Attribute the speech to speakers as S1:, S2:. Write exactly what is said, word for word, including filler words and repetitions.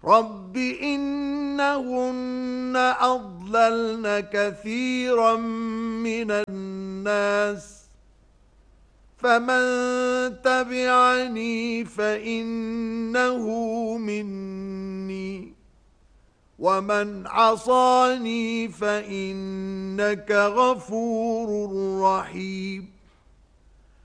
S1: رب إنهن أضللن كثيرا من الناس فمن تبعني فإنه مني ومن عصاني فإنك غفور رحيم